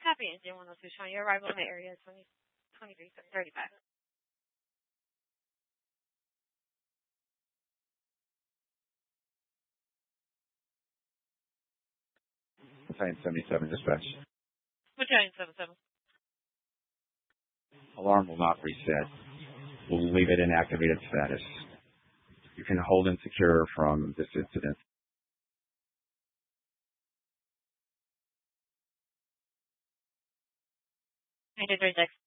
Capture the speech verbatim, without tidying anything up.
Copy engine one oh two showing your arrival in the area twenty twenty-three thirty-five. Battalion seventy-seven dispatch. Battalion seventy-seven. Alarm will not reset. We'll leave it in activated status. You can hold and secure from this incident. ninety-three six.